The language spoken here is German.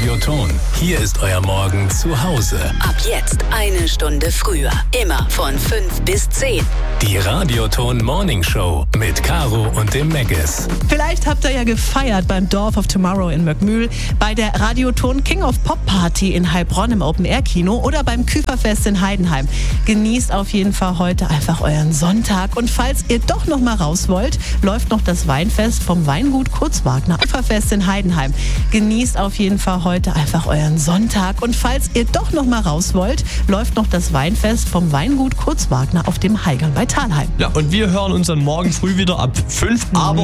Radioton. Hier ist euer Morgen zu Hause. Ab jetzt 1 Stunde früher. Immer von 5 bis 10. Die Radioton Morning Show mit Caro und dem Meggis. Vielleicht habt ihr ja gefeiert beim Dorf of Tomorrow in Möckmühl, bei der Radioton King of Pop Party in Heilbronn im Open-Air-Kino oder beim Küferfest in Heidenheim. Genießt auf jeden Fall heute einfach euren Sonntag. Und falls ihr doch noch mal raus wollt, läuft noch das Weinfest vom Weingut Kurzwagner. Küferfest in Heidenheim. Genießt auf jeden Fall heute einfach euren Sonntag. Und falls ihr doch noch mal raus wollt, läuft noch das Weinfest vom Weingut Kurzwagner auf dem Heigern bei Thalheim. Ja, und wir hören uns dann morgen früh wieder ab 5, aber